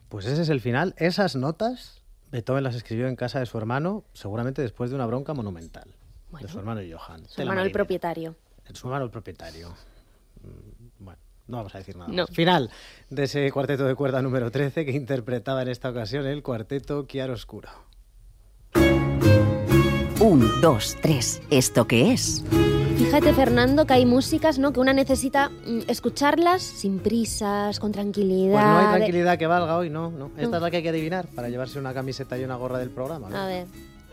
Pues ese es el final. Esas notas Beethoven las escribió en casa de su hermano, seguramente después de una bronca monumental. Bueno, de su hermano Johann. Su hermano el propietario. Su hermano el propietario. Bueno, no vamos a decir nada No. más. Final de ese cuarteto de cuerda número 13 que interpretaba en esta ocasión el cuarteto Chiaroscuro. 1, 2, 3. ¿Esto qué es? Fíjate, Fernando, que hay músicas, ¿no?, que una necesita escucharlas sin prisas, con tranquilidad. Pues no hay tranquilidad que valga hoy, no. Esta es la que hay que adivinar para llevarse una camiseta y una gorra del programa, ¿no? A ver.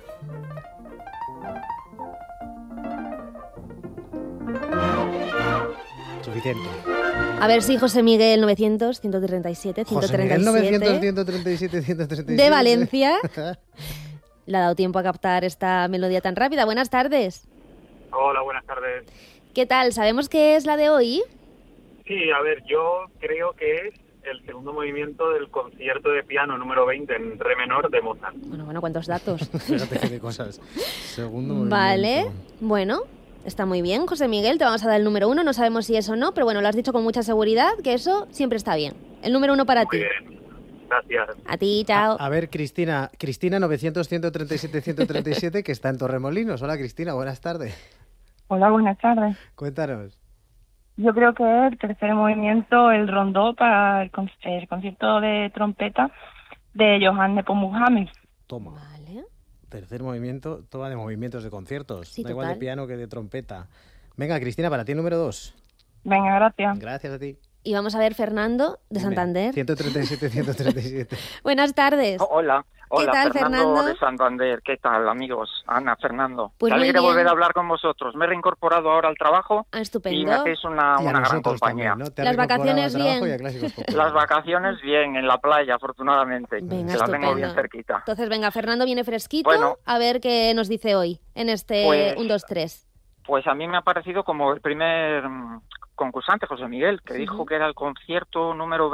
Suficiente. A ver si José Miguel 900, 137, 137. José Miguel 900, 137, 137. De Valencia. Le ha dado tiempo a captar esta melodía tan rápida. Buenas tardes. Hola, buenas tardes. ¿Qué tal? ¿Sabemos qué es la de hoy? Sí, a ver, yo creo que es el segundo movimiento del concierto de piano número 20 en re menor de Mozart. Bueno, ¿cuántos datos? Fíjate qué cosas. Segundo movimiento. Vale, bueno, está muy bien, José Miguel, te vamos a dar el número 1, no sabemos si es o no, pero bueno, lo has dicho con mucha seguridad, que eso siempre está bien. El número 1 para ti. Muy bien, gracias. A ti, chao. A ver, Cristina 900, 137, 137, que está en Torremolinos. Hola, Cristina, buenas tardes. Hola, buenas tardes. Cuéntanos. Yo creo que es el tercer movimiento, el rondó para el concierto de trompeta de Johann Nepomuk Hammel. Toma. Vale. Tercer movimiento, toma de movimientos de conciertos. Sí, da igual de total. piano que de trompeta. Venga, Cristina, para ti el número 2. Venga, gracias. Gracias a ti. Y vamos a ver Fernando, de Dime. Santander. 137, 137. Buenas tardes. Hola, tal, Fernando? de Santander. ¿Qué tal, amigos? Ana, Fernando. Pues Qué muy alegre bien. volver a hablar con vosotros. Me he reincorporado ahora al trabajo Ah, y estupendo. me hacéis una Y a gran nosotros compañía. también, ¿no? Te has Las reincorporado vacaciones al trabajo bien. y a Clásicos Populares. Las vacaciones bien, en la playa, afortunadamente. Venga, que la tengo bien estupendo. cerquita. Entonces, venga, Fernando viene fresquito, Bueno. a ver qué nos dice hoy en este Pues- 1, 2, 3. Pues a mí me ha parecido como el primer concursante, José Miguel, que dijo que era el concierto número